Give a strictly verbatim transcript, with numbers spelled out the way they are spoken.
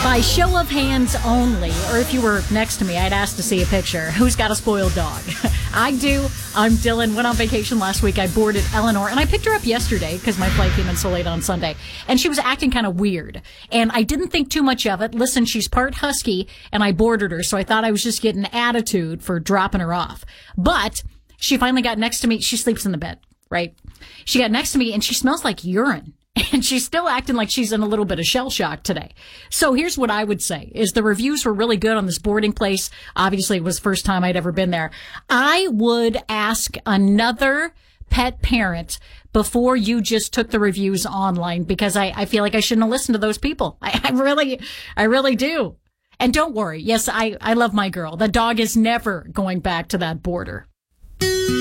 By show of hands only, or if you were next to me, I'd ask to see a picture. Who's got a spoiled dog? I do. I'm Dylan. Went on vacation last week. I boarded Eleanor, and I picked her up yesterday because my flight came in so late on Sunday. And she was acting kind of weird. And I didn't think too much of it. Listen, she's part husky, and I boarded her, so I thought I was just getting attitude for dropping her off. But she finally got next to me. She sleeps in the bed, right? She got next to me, and she smells like urine. And she's still acting like she's in a little bit of shell shock today. So here's what I would say is the reviews were really good on this boarding place. Obviously, it was the first time I'd ever been there. I would ask another pet parent before you just took the reviews online, because I, I feel like I shouldn't have listened to those people. I, I really, I really do. And don't worry. Yes, I, I love my girl. The dog is never going back to that boarder.